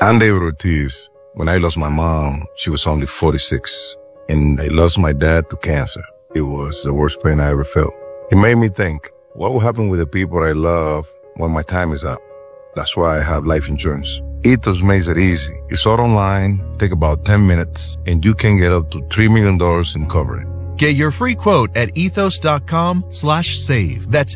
I'm David Ortiz. When I lost my mom, she was only 46. And I lost my dad to cancer. It was the worst pain I ever felt. It made me think, what will happen with the people I love when my time is up? That's why I have life insurance. Ethos makes it easy. It's all online, take about 10 minutes, and you can get up to $3 million in coverage. Get your free quote at ethos.com/save. That's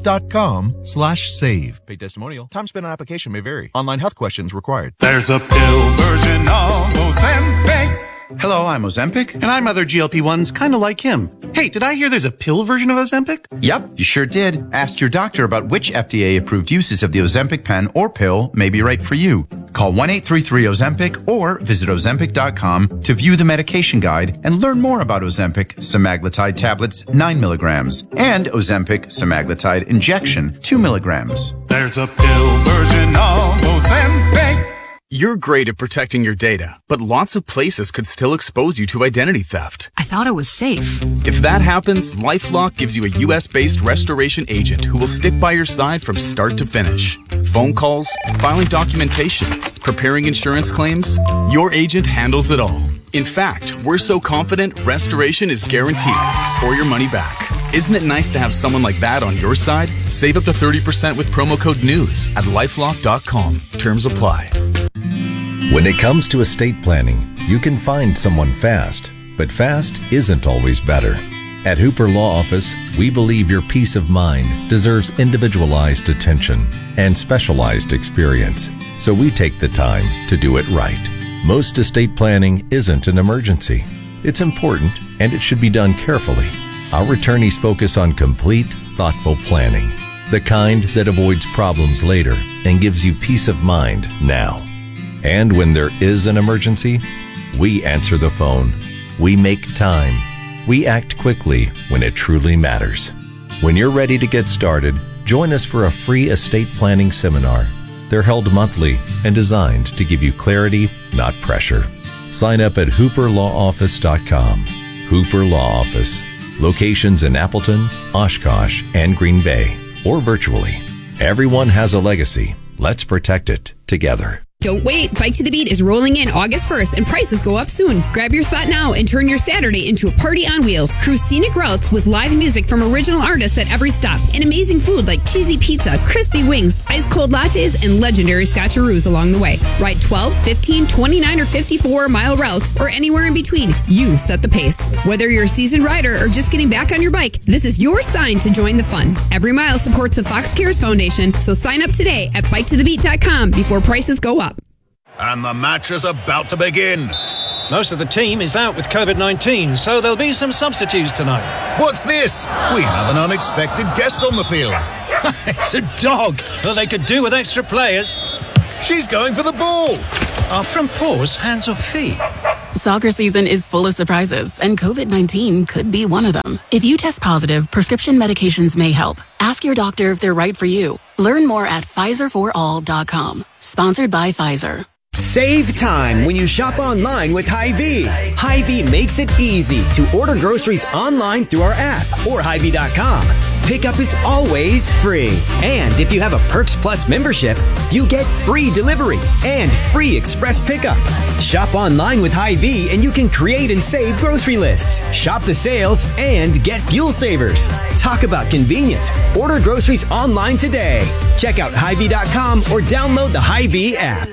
ethos.com/save. Paid testimonial. Time spent on application may vary. Online health questions required. There's a pill version of Ozempic. Hello, I'm Ozempic. And I'm other GLP-1s, kind of like him. Hey, did I hear there's a pill version of Ozempic? Yep, you sure did. Ask your doctor about which FDA-approved uses of the Ozempic pen or pill may be right for you. Call 1-833-OZEMPIC or visit Ozempic.com to view the medication guide and learn more about Ozempic semaglutide tablets 9 milligrams and Ozempic semaglutide injection 2 milligrams. There's a pill version of Ozempic. You're great at protecting your data, but lots of places could still expose you to identity theft. I thought it was safe. If that happens, LifeLock gives you a U.S.-based restoration agent who will stick by your side from start to finish. Phone calls, filing documentation, preparing insurance claims, your agent handles it all. In fact, we're so confident restoration is guaranteed or your money back. Isn't it nice to have someone like that on your side? Save up to 30% with promo code NEWS at LifeLock.com. Terms apply. When it comes to estate planning, you can find someone fast, but fast isn't always better. At Hooper Law Office, we believe your peace of mind deserves individualized attention and specialized experience, so we take the time to do it right. Most estate planning isn't an emergency. It's important, and it should be done carefully. Our attorneys focus on complete, thoughtful planning, the kind that avoids problems later and gives you peace of mind now. And when there is an emergency, we answer the phone. We make time. We act quickly when it truly matters. When you're ready to get started, join us for a free estate planning seminar. They're held monthly and designed to give you clarity, not pressure. Sign up at hooperlawoffice.com. Hooper Law Office. Locations in Appleton, Oshkosh, and Green Bay, or virtually. Everyone has a legacy. Let's protect it together. Don't wait. Bike to the Beat is rolling in August 1st and prices go up soon. Grab your spot now and turn your Saturday into a party on wheels. Cruise scenic routes with live music from original artists at every stop and amazing food like cheesy pizza, crispy wings, ice cold lattes, and legendary scotcheroos along the way. Ride 12, 15, 29, or 54-mile routes or anywhere in between. You set the pace. Whether you're a seasoned rider or just getting back on your bike, this is your sign to join the fun. Every mile supports the Fox Cares Foundation, so sign up today at biketothebeat.com before prices go up. And the match is about to begin. Most of the team is out with COVID-19, so there'll be some substitutes tonight. What's this? We have an unexpected guest on the field. It's a dog. Well, they could do with extra players. She's going for the ball. Are front paws hands or feet? Soccer season is full of surprises, and COVID-19 could be one of them. If you test positive, prescription medications may help. Ask your doctor if they're right for you. Learn more at PfizerForAll.com. Sponsored by Pfizer. Save time when you shop online with Hy-Vee. Hy-Vee makes it easy to order groceries online through our app or Hy-Vee.com. Pickup is always free. And if you have a Perks Plus membership, you get free delivery and free express pickup. Shop online with Hy-Vee and you can create and save grocery lists, shop the sales, and get fuel savers. Talk about convenience. Order groceries online today. Check out Hy-Vee.com or download the Hy-Vee app.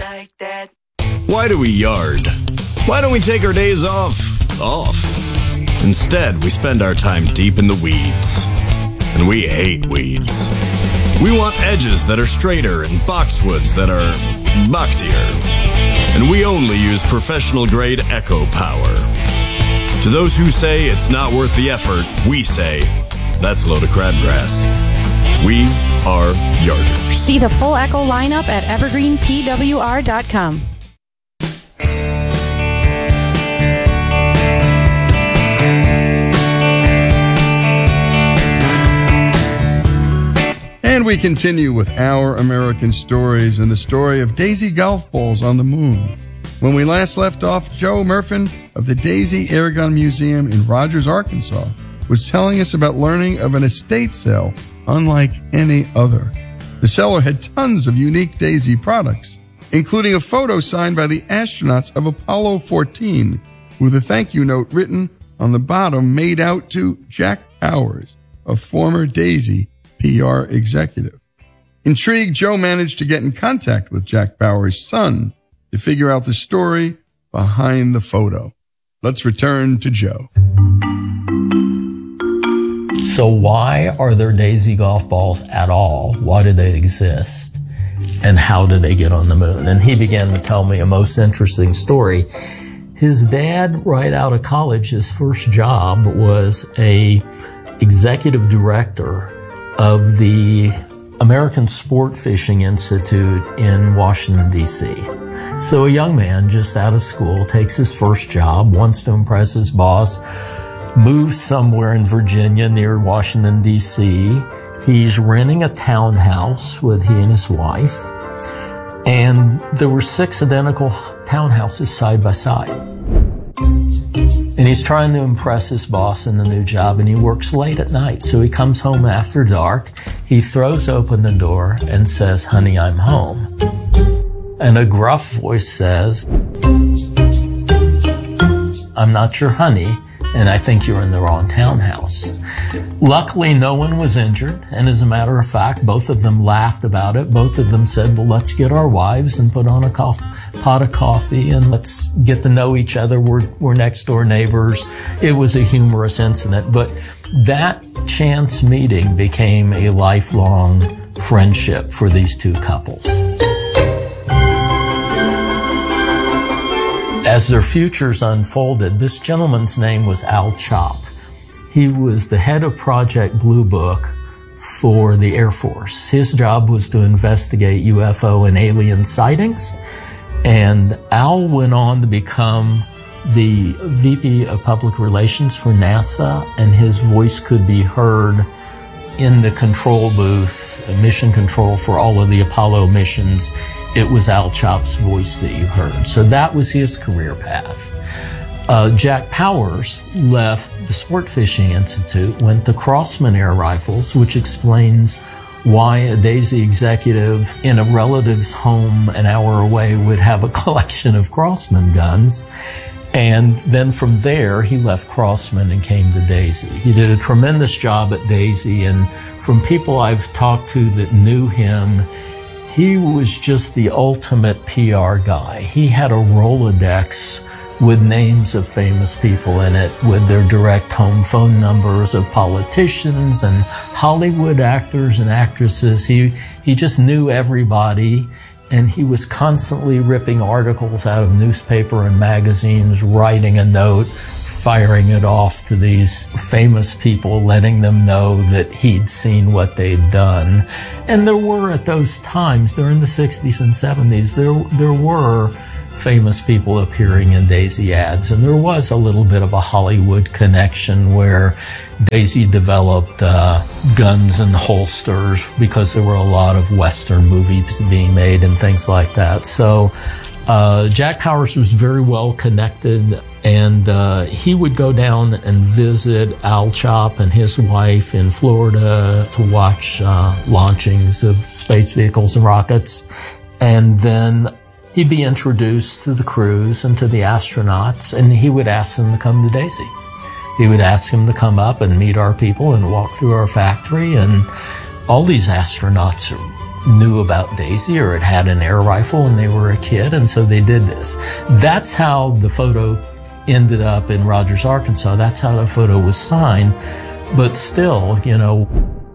Why do we yard? Why don't we take our days off? Instead, we spend our time deep in the weeds. And we hate weeds. We want edges that are straighter and boxwoods that are boxier. And we only use professional-grade Echo Power. To those who say it's not worth the effort, we say, that's a load of crabgrass. We are yarders. See the full Echo lineup at evergreenpwr.com. And we continue with Our American Stories and the story of Daisy golf balls on the moon. When we last left off, Joe Murfin of the Daisy Airgun Museum in Rogers, Arkansas, was telling us about learning of an estate sale unlike any other. The seller had tons of unique Daisy products, including a photo signed by the astronauts of Apollo 14, with a thank you note written on the bottom made out to Jack Powers, a former Daisy PR executive. Intrigued, Joe managed to get in contact with Jack Powers' son to figure out the story behind the photo. Let's return to Joe. So why are there Daisy golf balls at all? Why do they exist? And how did they get on the moon? And he began to tell me a most interesting story. His dad, right out of college, his first job was a executive director of the American Sport Fishing Institute in Washington, D.C. So a young man just out of school takes his first job, wants to impress his boss, moves somewhere in Virginia near Washington, D.C. He's renting a townhouse with he and his wife, and there were 6 identical townhouses side by side. And he's trying to impress his boss in the new job, and he works late at night. So he comes home after dark. He throws open the door and says, "Honey, I'm home." And a gruff voice says, "I'm not your honey, and I think you're in the wrong townhouse." Luckily, no one was injured, and as a matter of fact, both of them laughed about it. Both of them said, "Well, let's get our wives and put on a pot of coffee and let's get to know each other. We're next door neighbors." It was a humorous incident, but that chance meeting became a lifelong friendship for these two couples. As their futures unfolded, this gentleman's name was Al Chop. He was the head of Project Blue Book for the Air Force. His job was to investigate UFO and alien sightings, and Al went on to become the VP of Public Relations for NASA, and his voice could be heard in the control booth, mission control for all of the Apollo missions. It was Al Chop's voice that you heard. So that was his career path. Jack Powers left the Sport Fishing Institute, went to Crossman Air Rifles, which explains why a Daisy executive in a relative's home an hour away would have a collection of Crossman guns. And then from there, he left Crossman and came to Daisy. He did a tremendous job at Daisy, and from people I've talked to that knew him, he was just the ultimate PR guy. He had a Rolodex with names of famous people in it, with their direct home phone numbers of politicians and Hollywood actors and actresses. He just knew everybody, and he was constantly ripping articles out of newspaper and magazines, writing a note, firing it off to these famous people, letting them know that he'd seen what they'd done. And there were, at those times, during the 60s and 70s, there were famous people appearing in Daisy ads, and there was a little bit of a Hollywood connection where Daisy developed guns and holsters because there were a lot of Western movies being made and things like that. So Jack Powers was very well connected, and he would go down and visit Al Chop and his wife in Florida to watch launchings of space vehicles and rockets, and then he'd be introduced to the crews and to the astronauts, and he would ask them to come to Daisy. He would ask them to come up and meet our people and walk through our factory, and all these astronauts knew about Daisy or had had an air rifle when they were a kid, and so they did this. That's how the photo ended up in Rogers, Arkansas. That's how the photo was signed. But still, you know,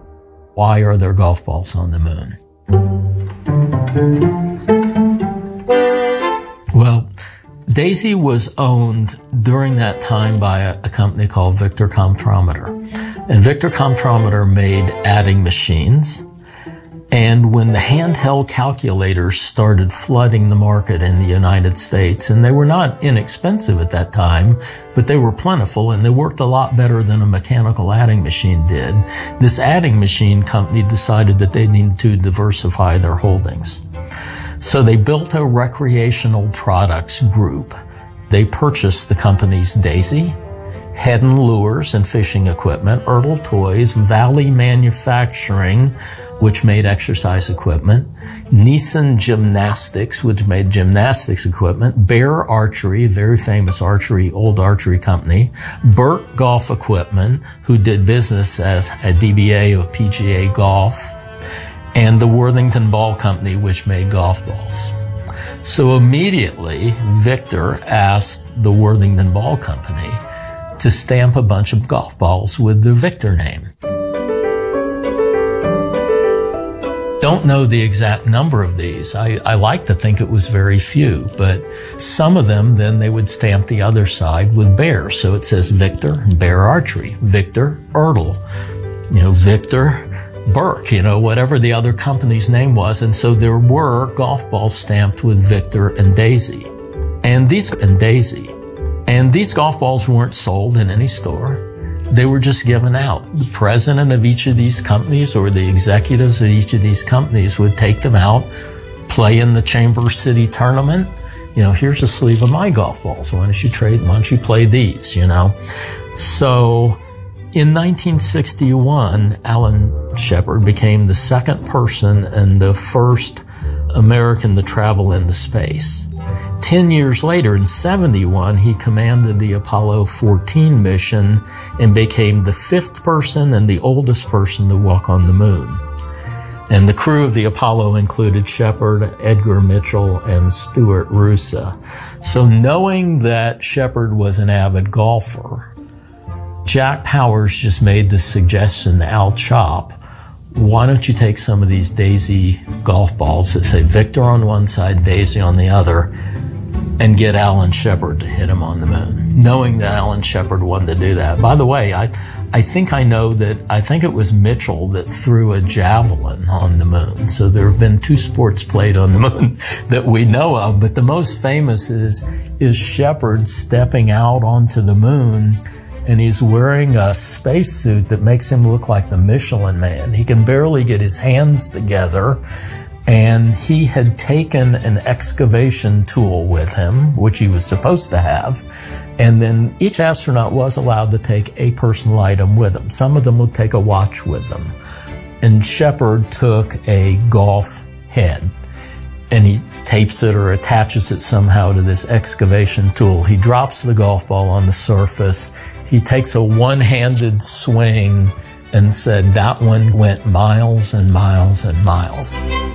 why are there golf balls on the moon? Well, Daisy was owned during that time by a company called Victor Comptrometer. And Victor Comptrometer made adding machines. And when the handheld calculators started flooding the market in the United States, and they were not inexpensive at that time, but they were plentiful and they worked a lot better than a mechanical adding machine did, this adding machine company decided that they needed to diversify their holdings. So they built a recreational products group. They purchased the companies Daisy, Hedden Lures and Fishing Equipment, Ertl Toys, Valley Manufacturing, which made exercise equipment, Neeson Gymnastics, which made gymnastics equipment, Bear Archery, very famous old archery company, Burke Golf Equipment, who did business as a DBA of PGA Golf, and the Worthington Ball Company, which made golf balls. So immediately, Victor asked the Worthington Ball Company to stamp a bunch of golf balls with the Victor name. Don't know the exact number of these. I like to think it was very few, but some of them, then they would stamp the other side with Bear. So it says Victor, Bear Archery, Victor Ertl, Victor Burke, whatever the other company's name was. And so there were golf balls stamped with Victor and Daisy. And these golf balls weren't sold in any store. They were just given out. The president of each of these companies or the executives of each of these companies would take them out, play in the Chambers City tournament. Here's a sleeve of my golf balls. Why don't you play these, So in 1961, Alan Shepard became the second person and the first American to travel into space. 10 years later, in 71, he commanded the Apollo 14 mission and became the fifth person and the oldest person to walk on the moon. And the crew of the Apollo included Shepard, Edgar Mitchell, and Stuart Roosa. So knowing that Shepard was an avid golfer, Jack Powers just made the suggestion to Al Chop, why don't you take some of these Daisy golf balls that say Victor on one side, Daisy on the other, and get Alan Shepard to hit him on the moon, knowing that Alan Shepard wanted to do that. By the way, I think it was Mitchell that threw a javelin on the moon. So there have been two sports played on the moon that we know of, but the most famous is Shepard stepping out onto the moon, and he's wearing a spacesuit that makes him look like the Michelin Man. He can barely get his hands together. And he had taken an excavation tool with him, which he was supposed to have. And then each astronaut was allowed to take a personal item with them. Some of them would take a watch with them. And Shepard took a golf head and he tapes it or attaches it somehow to this excavation tool. He drops the golf ball on the surface. He takes a one-handed swing and said that one went miles and miles and miles.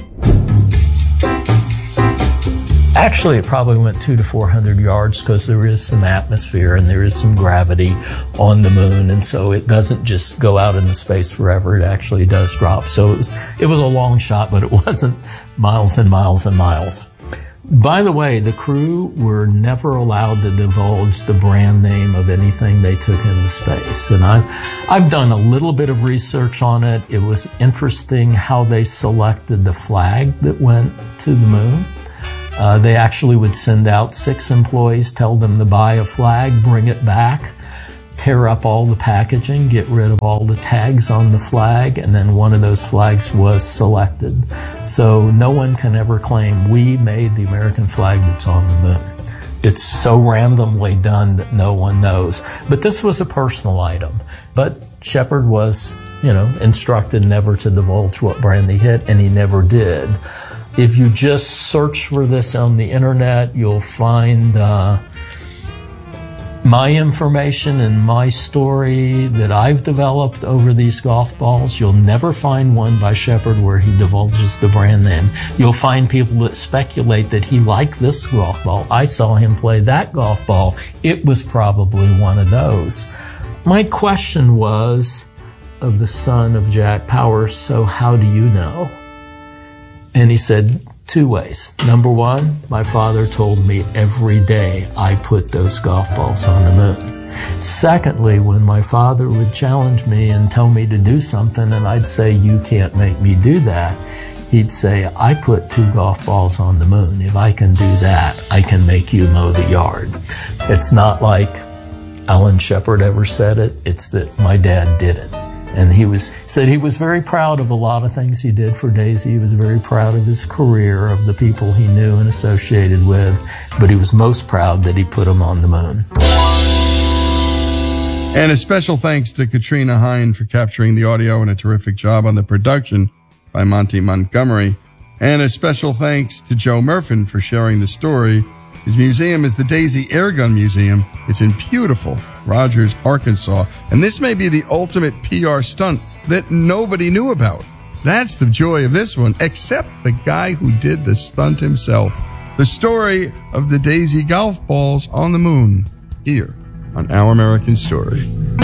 Actually, it probably went 200 to 400 yards because there is some atmosphere and there is some gravity on the moon, and so it doesn't just go out into space forever. It actually does drop. So it was a long shot, but it wasn't miles and miles and miles. By the way, the crew were never allowed to divulge the brand name of anything they took into space. And I've done a little bit of research on it. It was interesting how they selected the flag that went to the moon. They actually would send out 6 employees, tell them to buy a flag, bring it back, tear up all the packaging, get rid of all the tags on the flag, and then one of those flags was selected. So no one can ever claim we made the American flag that's on the moon. It's so randomly done that no one knows. But this was a personal item. But Shepard was, instructed never to divulge what brand he hit, and he never did. If you just search for this on the internet, you'll find my information and my story that I've developed over these golf balls. You'll never find one by Shepard where he divulges the brand name. You'll find people that speculate that he liked this golf ball. I saw him play that golf ball. It was probably one of those. My question was of the son of Jack Powers, so how do you know? And he said, 2 ways. Number 1, my father told me every day I put those golf balls on the moon. Secondly, when my father would challenge me and tell me to do something and I'd say, you can't make me do that, he'd say, I put 2 golf balls on the moon. If I can do that, I can make you mow the yard. It's not like Alan Shepard ever said it. It's that my dad did it. And he said he was very proud of a lot of things he did for Daisy. He was very proud of his career, of the people he knew and associated with, but he was most proud that he put them on the moon. And a special thanks to Katrina Hine for capturing the audio and a terrific job on the production by Monty Montgomery. And a special thanks to Joe Murfin for sharing the story. His museum is the Daisy Airgun Museum. It's in beautiful Rogers, Arkansas. And this may be the ultimate PR stunt that nobody knew about. That's the joy of this one, except the guy who did the stunt himself. The story of the Daisy golf balls on the moon, here on Our American Story.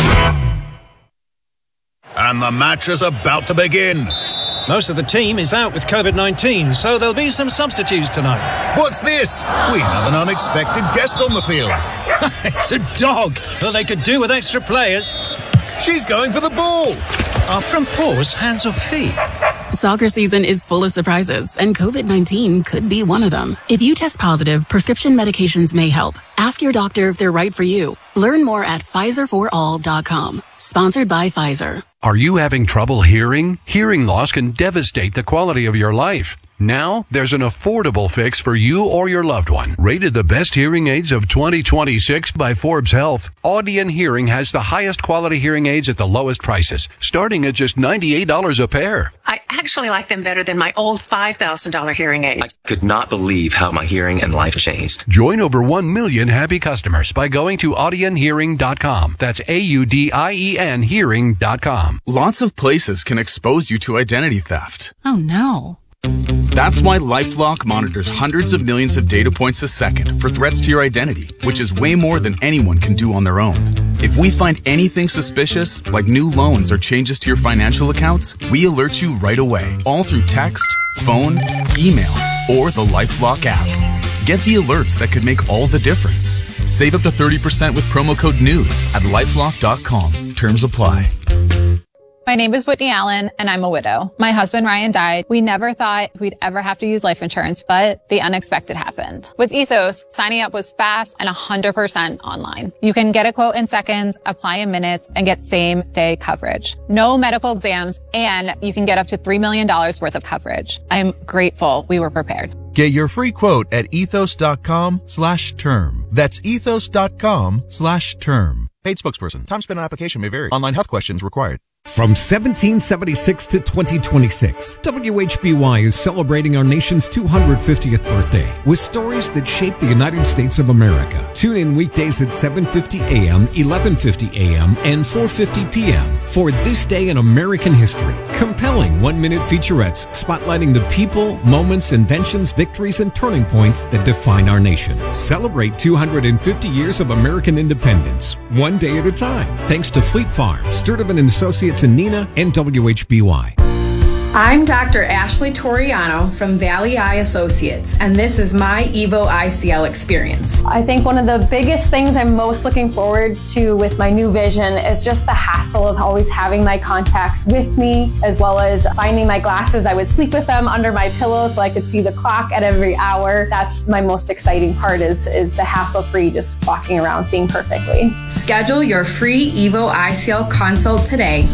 And the match is about to begin. Most of the team is out with COVID-19, so there'll be some substitutes tonight. What's this? We have an unexpected guest on the field. It's a dog. Well, they could do with extra players. She's going for the ball. Are front paws hands or feet? Soccer season is full of surprises, and COVID-19 could be one of them. If you test positive, prescription medications may help. Ask your doctor if they're right for you. Learn more at PfizerForAll.com. Sponsored by Pfizer. Are you having trouble hearing? Hearing loss can devastate the quality of your life. Now, there's an affordable fix for you or your loved one. Rated the best hearing aids of 2026 by Forbes Health, Audion Hearing has the highest quality hearing aids at the lowest prices, starting at just $98 a pair. I actually like them better than my old $5,000 hearing aid. I could not believe how my hearing and life changed. Join over 1 million happy customers by going to audionhearing.com. That's AUDIEN hearing.com. Lots of places can expose you to identity theft. Oh no. That's why LifeLock monitors hundreds of millions of data points a second for threats to your identity, which is way more than anyone can do on their own. If we find anything suspicious, like new loans or changes to your financial accounts, we alert you right away, all through text, phone, email, or the LifeLock app. Get the alerts that could make all the difference. Save up to 30% with promo code NEWS at LifeLock.com. Terms apply. My name is Whitney Allen, and I'm a widow. My husband, Ryan, died. We never thought we'd ever have to use life insurance, but the unexpected happened. With Ethos, signing up was fast and 100% online. You can get a quote in seconds, apply in minutes, and get same-day coverage. No medical exams, and you can get up to $3 million worth of coverage. I'm grateful we were prepared. Get your free quote at ethos.com/term. That's ethos.com/term. Paid spokesperson. Time spent on application may vary. Online health questions required. From 1776 to 2026, WHBY is celebrating our nation's 250th birthday with stories that shaped the United States of America. Tune in weekdays at 7:50 a.m., 11:50 a.m., and 4:50 p.m. for This Day in American History. Compelling one-minute featurettes spotlighting the people, moments, inventions, victories, and turning points that define our nation. Celebrate 250 years of American independence, one day at a time. Thanks to Fleet Farm, Sturtevant & Associates, to Nina and WHBY. I'm Dr. Ashley Toriano from Valley Eye Associates, and this is my Evo ICL experience. I think one of the biggest things I'm most looking forward to with my new vision is just the hassle of always having my contacts with me, as well as finding my glasses. I would sleep with them under my pillow so I could see the clock at every hour. That's my most exciting part is the hassle-free, just walking around seeing perfectly. Schedule your free Evo ICL consult today